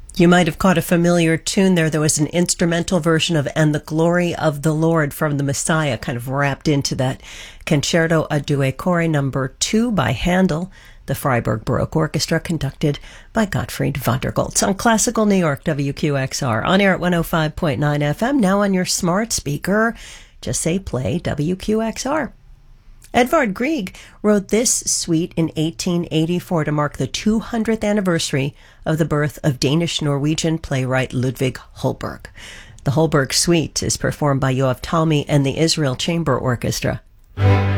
You might have caught a familiar tune there. There was an instrumental version of And the Glory of the Lord from the Messiah, kind of wrapped into that Concerto a Due Cori number 2 by Handel, the Freiburg Baroque Orchestra, conducted by Gottfried Vandergoltz on Classical New York, WQXR. On air at 105.9 FM, now on your smart speaker. Just say play WQXR. Edvard Grieg wrote this suite in 1884 to mark the 200th anniversary of the birth of Danish-Norwegian playwright Ludvig Holberg. The Holberg Suite is performed by Yoav Talmi and the Israel Chamber Orchestra.